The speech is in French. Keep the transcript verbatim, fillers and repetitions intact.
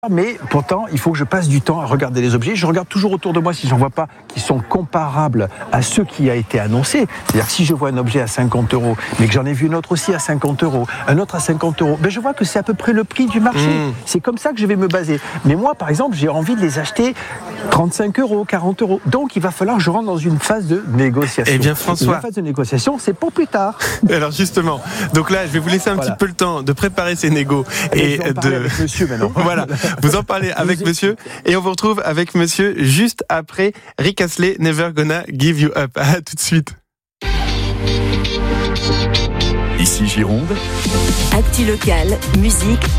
Mais pourtant, il faut que je passe du temps à regarder les objets. Je regarde toujours autour de moi si j'en vois pas qui sont comparables à ceux qui a été annoncé. C'est-à-dire que si je vois un objet à cinquante euros, mais que j'en ai vu un autre aussi à cinquante euros, un autre à cinquante euros, ben je vois que c'est à peu près le prix du marché. Mmh. C'est comme ça que je vais me baser. Mais moi, par exemple, j'ai envie de les acheter trente-cinq euros, quarante euros. Donc, il va falloir que je rentre dans une phase de négociation. Eh bien, François. La phase de négociation, c'est pour plus tard. Alors, justement. Donc là, je vais vous laisser un voilà. petit peu le temps de préparer ces négos et, et de. Avec monsieur maintenant. Voilà. Vous en parlez avec monsieur et on vous retrouve avec monsieur juste après Rick Astley, Never Gonna Give You Up. À tout de suite. Ici Gironde. Actu locale, musique,